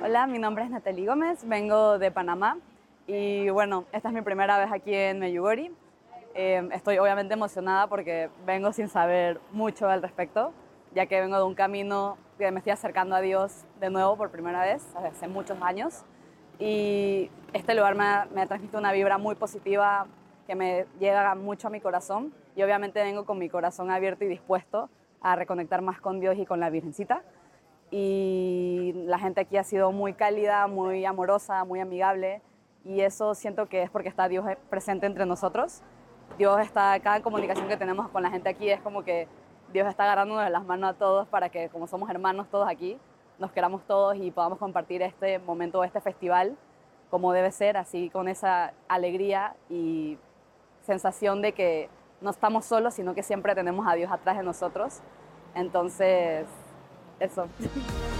Hola, mi nombre es Natalie Gómez, vengo de Panamá y bueno, esta es mi primera vez aquí en Medjugorje. Estoy obviamente emocionada porque vengo sin saber mucho al respecto, ya que vengo de un camino que me estoy acercando a Dios de nuevo por primera vez, hace muchos años. Y este lugar me transmite una vibra muy positiva que me llega mucho a mi corazón. Y obviamente vengo con mi corazón abierto y dispuesto a reconectar más con Dios y con la Virgencita. Y la gente aquí ha sido muy cálida, muy amorosa, muy amigable, y eso siento que es porque está Dios presente entre nosotros. Dios está, cada comunicación que tenemos con la gente aquí es como que Dios está agarrándonos de las manos a todos para que, como somos hermanos todos aquí, nos queramos todos y podamos compartir este momento, este festival como debe ser, así con esa alegría y sensación de que no estamos solos, sino que siempre tenemos a Dios atrás de nosotros. Entonces, eso.